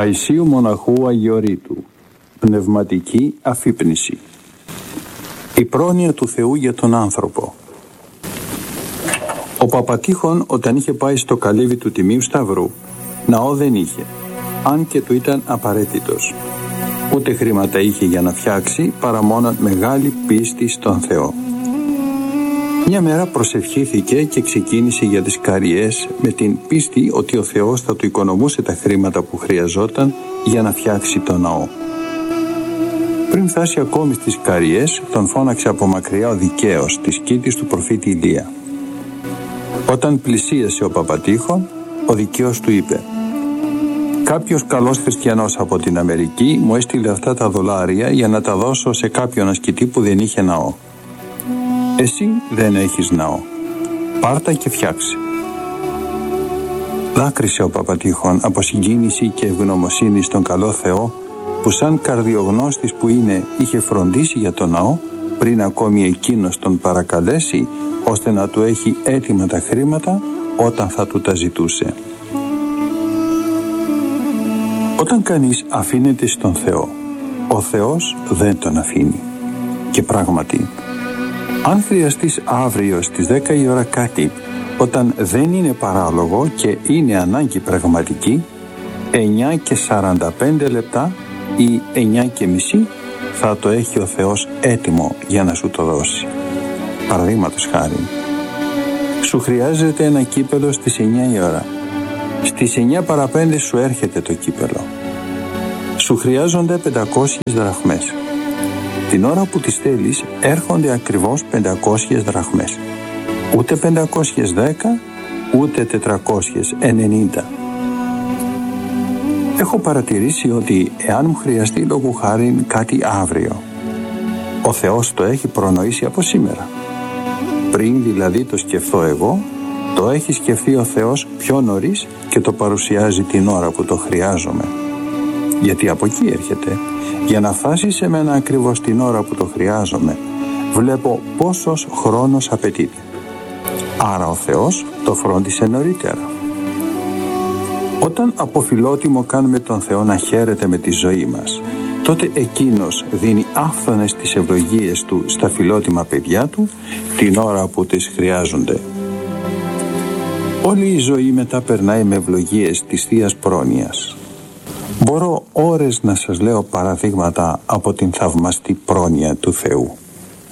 Παϊσίου Μοναχού Αγιορείτου. Πνευματική αφύπνιση. Η πρόνοια του Θεού για τον άνθρωπο. Ο Παπατήχων, όταν είχε πάει στο καλύβι του Τιμίου Σταυρού, ναό δεν είχε, αν και του ήταν απαραίτητος. Ούτε χρήματα είχε για να φτιάξει, παρά μόνο μεγάλη πίστη στον Θεό. Μια μέρα προσευχήθηκε και ξεκίνησε για τις Καριές με την πίστη ότι ο Θεός θα του οικονομούσε τα χρήματα που χρειαζόταν για να φτιάξει το ναό. Πριν φτάσει ακόμη στις Καριές, τον φώναξε από μακριά ο Δικαίος της σκήτης του προφήτη Ηλία. Όταν πλησίασε ο Παπατήχων, ο Δικαίος του είπε: «Κάποιος καλός χριστιανός από την Αμερική μου έστειλε αυτά τα δολάρια για να τα δώσω σε κάποιον ασκητή που δεν είχε ναό. Εσύ δεν έχεις ναό. Πάρτα και φτιάξε». Δάκρυσε ο Παπατήχων από συγκίνηση και ευγνωμοσύνη στον καλό Θεό, που σαν καρδιογνώστης που είναι είχε φροντίσει για τον ναό πριν ακόμη εκείνος τον παρακαλέσει, ώστε να του έχει έτοιμα τα χρήματα όταν θα του τα ζητούσε. Όταν κανείς αφήνεται στον Θεό, ο Θεός δεν τον αφήνει. Και πράγματι, αν χρειαστείς αύριο στις 10 η ώρα κάτι, όταν δεν είναι παράλογο και είναι ανάγκη πραγματική, 9 και 45 λεπτά ή 9 και μισή θα το έχει ο Θεός έτοιμο για να σου το δώσει. Παραδείγματος χάρη, σου χρειάζεται ένα κύπελο στις 9 η ώρα. Στις 9 παρά 5 σου έρχεται το κύπελο. Σου χρειάζονται 500 δραχμές. Την ώρα που τις θέλεις έρχονται ακριβώς 500 δραχμές. Ούτε 510, ούτε 490. Έχω παρατηρήσει ότι εάν μου χρειαστεί λόγου χάριν κάτι αύριο, ο Θεός το έχει προνοήσει από σήμερα. Πριν δηλαδή το σκεφτώ εγώ, το έχει σκεφτεί ο Θεός πιο νωρίς και το παρουσιάζει την ώρα που το χρειάζομαι. Γιατί από εκεί έρχεται. Για να φτάσει σε μένα ακριβώς την ώρα που το χρειάζομαι, βλέπω πόσος χρόνος απαιτείται. Άρα ο Θεός το φρόντισε νωρίτερα. Όταν από φιλότιμο κάνουμε τον Θεό να χαίρεται με τη ζωή μας, τότε εκείνος δίνει άφθονες τις ευλογίες του στα φιλότιμα παιδιά του την ώρα που τις χρειάζονται. Όλη η ζωή μετά περνάει με ευλογίες της Θείας Πρόνοιας. Μπορώ ώρες να σας λέω παραδείγματα από την θαυμαστή πρόνοια του Θεού.